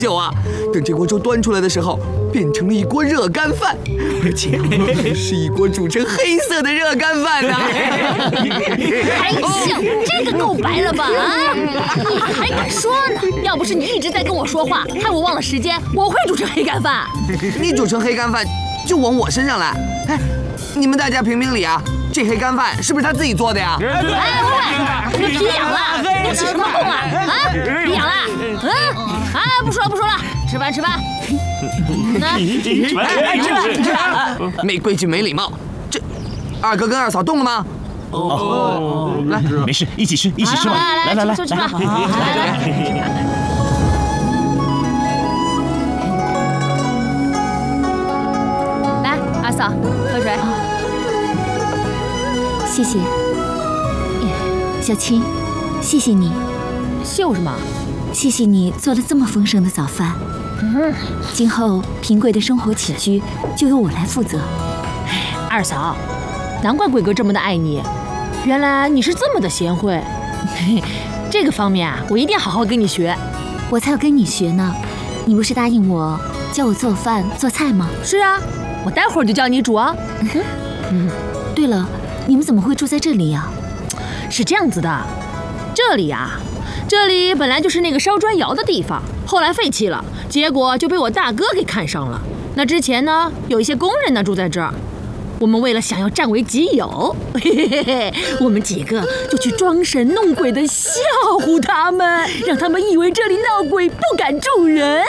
久啊，等这锅粥端出来的时候，变成了一锅热干饭，而且是一锅煮成黑色的热干饭呢。 还笑，这个够白了吧？啊，你还敢说呢？要不是你一直在跟我说话，害我忘了时间，我会煮成黑干饭。 你煮成黑干饭就往我身上来。哎，你们大家评评理啊！这黑干饭是不是他自己做的呀？ 哎，喂，你皮痒了？你起什么哄啊？啊，皮痒了？哎，不说了，吃饭。吃吧。 没规矩没礼貌。这二哥跟二嫂动了吗？ 来，没事，一起吃吧。来， 吃吧。来，二嫂，喝水。 谢谢，小青，谢谢你。 秀什么？ 谢谢你做了这么丰盛的早饭。今后平贵的生活起居就由我来负责。 二嫂，难怪贵哥这么的爱你，原来你是这么的贤惠。这个方面啊，我一定好好跟你学。 我才要跟你学呢。你不是答应我教我做饭做菜吗？ 是啊，我待会儿就教你煮啊。 对了，你们怎么会住在这里呀？ 是这样子的，这里本来就是那个烧砖窑的地方，后来废弃了，结果就被我大哥给看上了。那之前呢，有一些工人呢住在这儿，我们为了想要占为己有，我们几个就去装神弄鬼的吓唬他们，让他们以为这里闹鬼，不敢住人。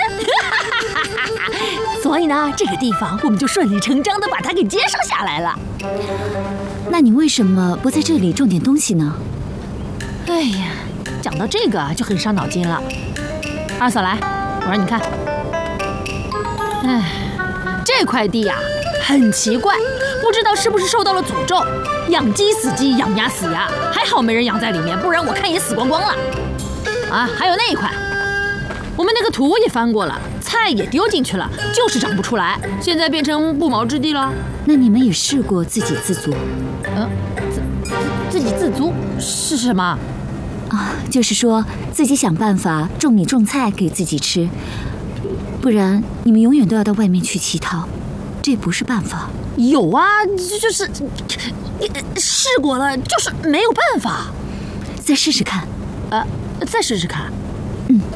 所以呢，这个地方我们就顺理成章的把它给接收下来了。 那你为什么不在这里种点东西呢？ 哎呀，讲到这个就很伤脑筋了。二嫂来，我让你看。哎，这块地啊很奇怪，不知道是不是受到了诅咒，养鸡死鸡，养鸭死鸭，还好没人养在里面，不然我看也死光光了。啊，还有那一块，我们那个土也翻过了，菜也丢进去了，就是长不出来，现在变成不毛之地了。 那你们也试过自给自足？ 自给自足是什么？ 啊，就是说自己想办法种米种菜给自己吃，不然你们永远都要到外面去乞讨，这不是办法。 有啊，就是试过了，就是没有办法。 再试试看。 再试试看。